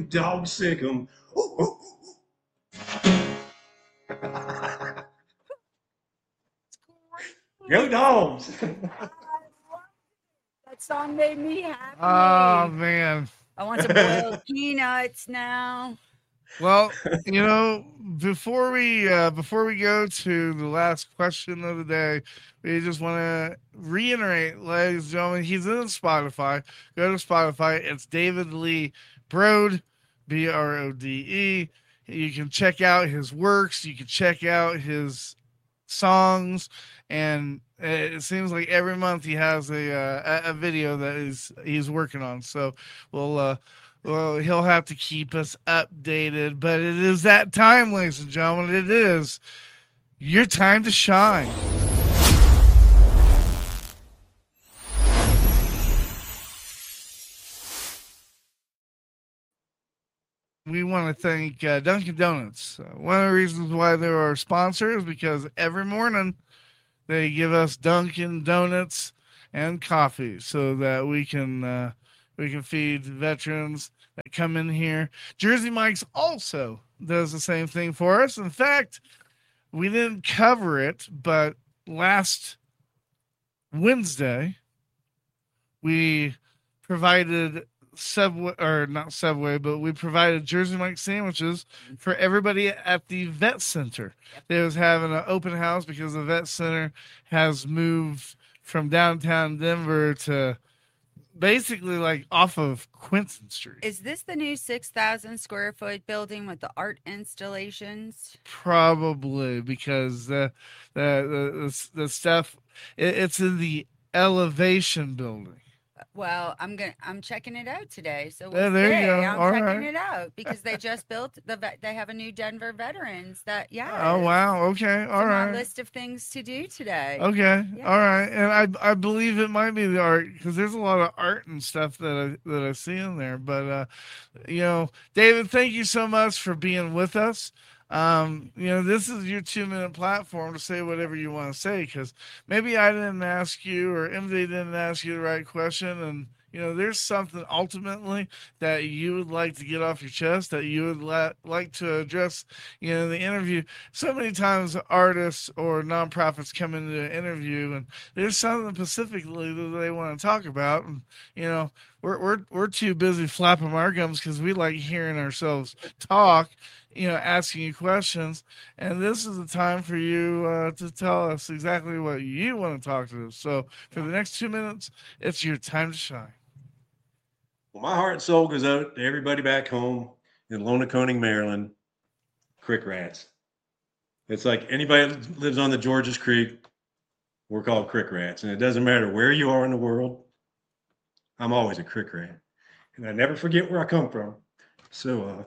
dog sick 'em. Go dogs. That song made me Oh happy. man. I want some boiled peanuts now. Well, before we go to the last question of the day, we just want to reiterate, ladies and gentlemen, he's in Spotify. Go to Spotify. It's David Lee Brode, Brode. You can check out his works. You can check out his songs, and it seems like every month he has a video that he's working on. So we'll well, he'll have to keep us updated, but it is that time, ladies and gentlemen. It is your time to shine. We want to thank Dunkin' Donuts. One of the reasons why they're our sponsor is because every morning they give us Dunkin' Donuts and coffee so that we can feed veterans that come in here. Jersey Mike's also does the same thing for us. In fact, we didn't cover it, but last Wednesday we provided Subway, or not Subway, but we provided Jersey Mike sandwiches for everybody at the vet center. They was having an open house because the vet center has moved from downtown Denver to basically like off of Quinton Street. Is this the new 6,000 square foot building with the art installations? Probably because the stuff it's in the elevation building. Well, I'm checking it out today. So Yeah, we'll there you see. go. I'm All checking right. it out because they just built they have a new Denver veterans that Oh wow. Okay. It's All on my right. list of things to do today. Okay. Yes. All right. And I believe it might be the art because there's a lot of art and stuff that I see in there. But David, thank you so much for being with us. This is your 2 minute platform to say whatever you want to say because maybe I didn't ask you or MJ didn't ask you the right question, and there's something ultimately that you would like to get off your chest that you would like to address. The interview. So many times artists or nonprofits come into an interview and there's something specifically that they want to talk about, and we're too busy flapping our gums because we like hearing ourselves talk, asking you questions. And this is the time for you to tell us exactly what you want to talk to us. So for the next 2 minutes, it's your time to shine. Well, my heart and soul goes out to everybody back home in Lonaconing, Maryland. Crick rats. It's like anybody that lives on the Georges Creek, we're called crick rats. And it doesn't matter where you are in the world, I'm always a crick rat. And I never forget where I come from. So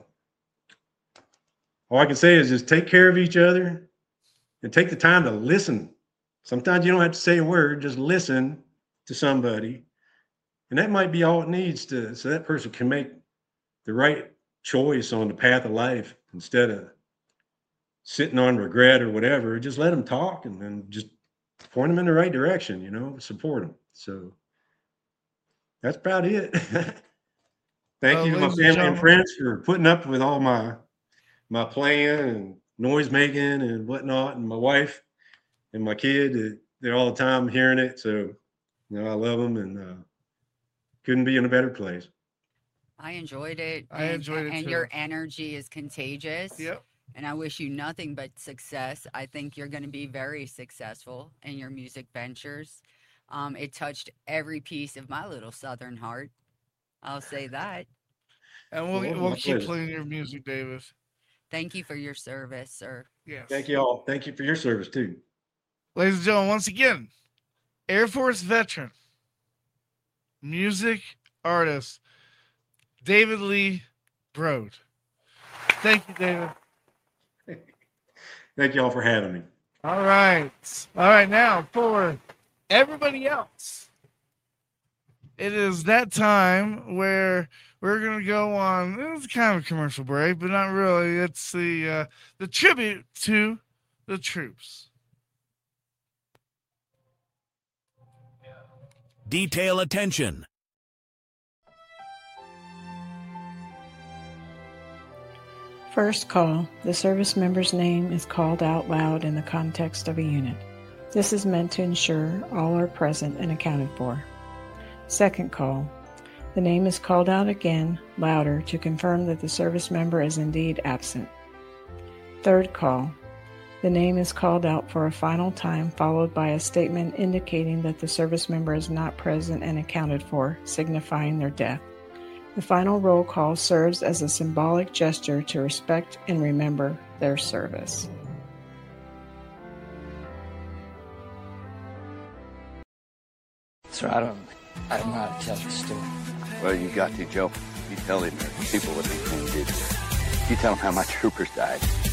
all I can say is just take care of each other and take the time to listen. Sometimes you don't have to say a word, just listen to somebody. And that might be all it needs so that person can make the right choice on the path of life instead of sitting on regret or whatever. Just let them talk and then just point them in the right direction, support them. So that's about it. Thank you to my Ladies and family and gentlemen, friends for putting up with all my playing and noise making and whatnot, and my wife and my kid. They're all the time hearing it. So, I love them and couldn't be in a better place. I enjoyed it. I enjoyed it and too. your energy is contagious. Yep. And I wish you nothing but success. I think you're going to be very successful in your music ventures. It touched every piece of my little Southern heart. I'll say that. And Well, we'll my keep pleasure. playing your music, David. Thank you for your service, sir. Yes. Thank you all. Thank you for your service too. Ladies and gentlemen, once again, Air Force veteran, music artist, David Lee Brode. Thank you, David. Thank you all for having me. All right. All right, now for everybody else, it is that time where we're going to go on. It's kind of a commercial break, but not really. It's the tribute to the troops. Detail attention. First call, the service member's name is called out loud in the context of a unit. This is meant to ensure all are present and accounted for. Second call, the name is called out again, louder, to confirm that the service member is indeed absent. Third call, the name is called out for a final time, followed by a statement indicating that the service member is not present and accounted for, signifying their death. The final roll call serves as a symbolic gesture to respect and remember their service. Sir, I don't know how to tell the story. Well, you got to, Joe. You tell him there's people that think they did. You tell him how my troopers died.